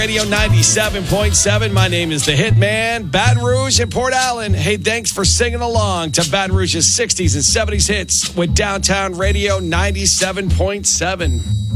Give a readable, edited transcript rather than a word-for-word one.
Radio 97.7. My name is the Hitman, Baton Rouge and Port Allen. Hey, thanks for singing along to Baton Rouge's 60s and 70s hits with Downtown Radio 97.7.